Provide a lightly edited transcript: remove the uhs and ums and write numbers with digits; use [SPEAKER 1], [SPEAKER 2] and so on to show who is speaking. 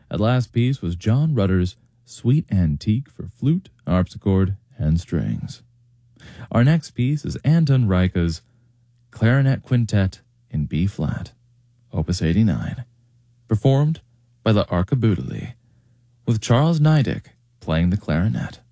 [SPEAKER 1] That last piece was John Rutter's Suite Antique for flute, harpsichord, and strings. Our next piece is Anton Reicha's Clarinet Quintet in B-flat, Opus 89, performed by the Archibaldli, with Charles Niedek playing the clarinet.